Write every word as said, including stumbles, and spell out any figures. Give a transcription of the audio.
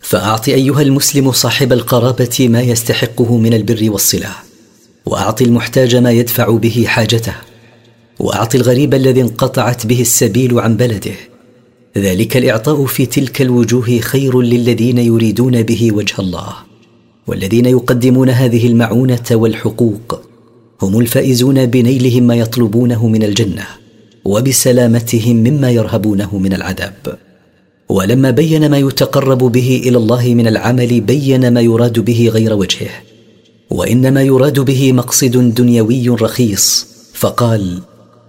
فأعط أيها المسلم صاحب القرابة ما يستحقه من البر والصلة، وأعط المحتاج ما يدفع به حاجته، وأعط الغريب الذي انقطعت به السبيل عن بلده. ذلك الإعطاء في تلك الوجوه خير للذين يريدون به وجه الله، والذين يقدمون هذه المعونة والحقوق هم الفائزون بنيلهم ما يطلبونه من الجنة وبسلامتهم مما يرهبونه من العذاب. ولما بين ما يتقرب به إلى الله من العمل بين ما يراد به غير وجهه، وإنما يراد به مقصد دنيوي رخيص، فقال: